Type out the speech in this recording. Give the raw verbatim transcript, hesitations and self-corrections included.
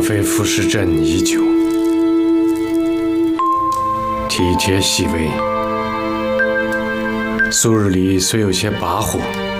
妃服侍朕已久，体贴细微，素日里虽有些跋扈。